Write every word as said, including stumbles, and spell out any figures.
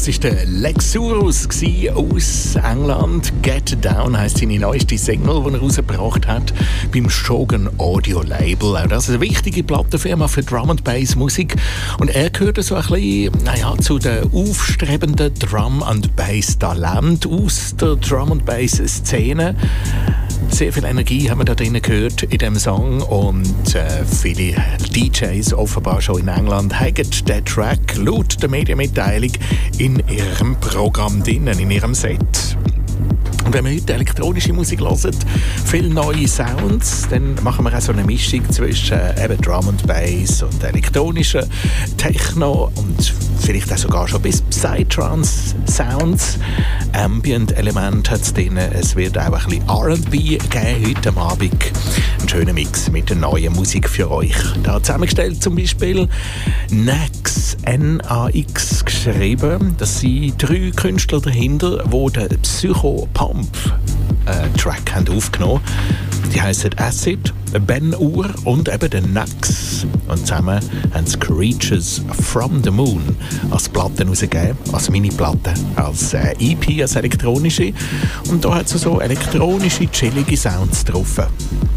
Das war der Lexurus aus England. «Get Down» heisst seine neueste Single, die er rausgebracht hat beim Shogun Audio Label. Auch das ist eine wichtige Plattenfirma für Drum and Bass Musik. Und er gehört so ein bisschen, naja, zu den aufstrebenden Drum and Bass Talent aus der Drum and Bass Szene. Sehr viel Energie haben wir da drinnen gehört in diesem Song und äh, viele D Js offenbar schon in England haben den Track laut der Medienmitteilung in ihrem Programm drinnen, in ihrem Set. Und wenn wir heute elektronische Musik hören, viele neue Sounds, dann machen wir auch so eine Mischung zwischen äh, eben Drum and Bass und elektronischen Techno und vielleicht auch sogar schon bis Psytrance-Sounds. Ambient-Element hat es drin. Es wird auch ein bisschen R and B geben heute am Abend. Ein schöner Mix mit der neuen Musik für euch. Da zusammengestellt zum Beispiel Nax, N A X geschrieben. Das sind drei Künstler dahinter, die den Psycho-Pump-Track haben aufgenommen haben. Die heissen Acid, Ben Ur und eben den Nax. Und zusammen haben sie Creatures from the Moon als Platte rausgegeben, als Mini-Platte, als äh, E P, als elektronische. Und da hat es so elektronische, chillige Sounds drauf.